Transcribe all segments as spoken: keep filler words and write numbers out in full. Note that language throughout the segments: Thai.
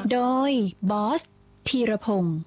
โดยบอสธีรพงศ์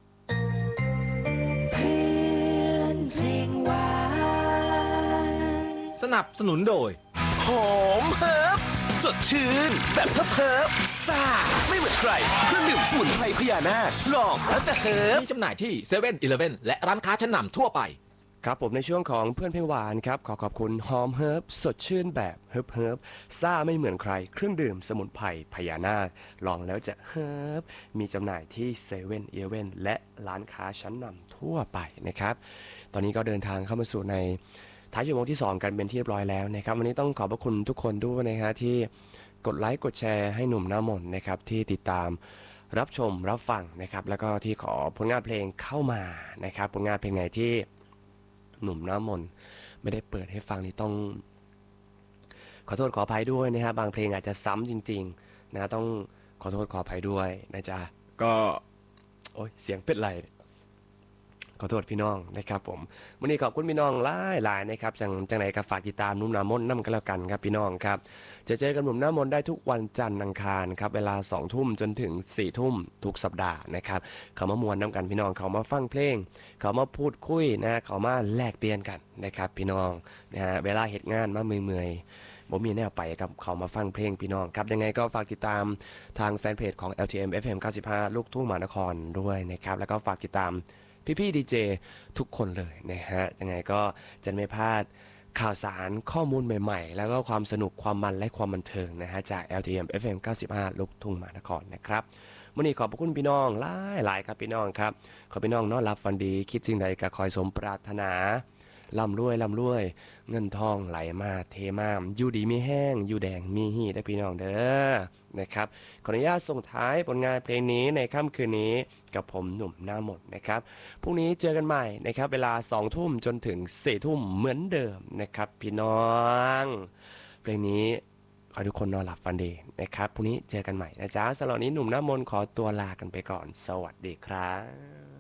สนับสนุนโดยหอมเฮิร์บสดชื่นแบบเฮิร์บเฮิร์บซ่าไม่เหมือนใครเครื่องดื่มสมุนไพรพญานาคลองแล้วจะเฮิร์บมีจำหน่ายที่เซเว่นอีเลฟเว่นและร้านค้าชั้นนำทั่วไปครับผมในช่วงของเพื่อนเพลงหวานครับขอขอบคุณหอมเฮิร์บสดชื่นแบบเฮิร์บเฮิร์บซ่าไม่เหมือนใครเครื่องดื่มสมุนไพรพญานาคลองแล้วจะเฮิร์บมีจำหน่ายที่เซเว่นอีเลฟเว่นและร้านค้าชั้นนำทั่วไปนะครับตอนนี้ก็เดินทางเข้ามาสู่ในท้ายชั่วโมงที่สองกันเป็นที่เรียบร้อยแล้วนะครับวันนี้ต้องขอบพระคุณทุกคนด้วยนะฮะที่กดไลค์กดแชร์ให้หนุ่มหน้ามนต์นะครับที่ติดตามรับชมรับฟังนะครับแล้วก็ที่ขอผลงานเพลงเข้ามานะครับผลงานเพลงไหนที่หนุ่มหน้ามนต์ไม่ได้เปิดให้ฟังนี่ต้องขอโทษขออภัยด้วยนะครับบางเพลงอาจจะซ้ำจริงๆนะต้องขอโทษขออภัยด้วยนะจ๊ะก็โอ้ยเสียงเป็ดไหลขอโทษพี่น้องนะครับผมวันนี้ขอบคุณพี่น้องหลายหลายนะครับจังจังไหนก็ฝากติดตามหนุ่มหน้ามนต์นำกันแล้วกันครับพี่น้องครับจะเจอกันหนุ่มหน้ามนต์ได้ทุกวันจันทร์อังคารครับเวลาสองทุ่มจนถึงสี่ทุ่มทุกสัปดาห์นะครับเขามามวนน้ำกันพี่น้องเขามาฟังเพลงเขามาพูดคุยนะเขามาแลกเปลี่ยนกันนะครับพี่น้องนะฮะเวลาเหตุงานมาเมื่อยๆผมมีแนวไปกับเขามาฟังเพลงพี่น้องครับยังไงก็ฝากติดตามทางแฟนเพจของ แอล ที เอ็ม เอฟ เอ็ม เก้าสิบห้า ลูกทุ่งมหานครด้วยนะครับแล้วก็ฝากติดตามพี่ๆดีเจทุกคนเลยนะฮะยังไงก็จะไม่พลาดข่าวสารข้อมูลใหม่ๆแล้วก็ความสนุกความมันและความบันเทิงนะฮะจาก แอล ที เอ็ม เอฟ เอ็ม เก้าสิบห้า ลูกทุ่งมหานครนะครับวันนี้ขอบพระคุณพี่น้องหลายหลายครับพี่น้องครับขอพี่น้องนอนหลับฝันดีคิดสิ่งใดก็คอยสมปรารถนาร่ำรวยร่ำรวยเงินทองไหลมาเทมาอยู่ดีมีแห้งอยู่แดงมีหีได้พี่น้องเด้อนะครับขออนุญาตส่งท้ายผลงานเพลงนี้ในค่ำคืนนี้กับผมหนุ่มหน้ามนต์นะครับพรุ่งนี้เจอกันใหม่นะครับเวลาสองทุ่มจนถึงสี่ทุ่มเหมือนเดิมนะครับพี่น้องเพลงนี้ขอให้ทุกคนนอนหลับฝันดีนะครับพรุ่งนี้เจอกันใหม่นะจ๊ะสำหรับนี้หนุ่มหน้ามนต์ขอตัวลากันไปก่อนสวัสดีครับ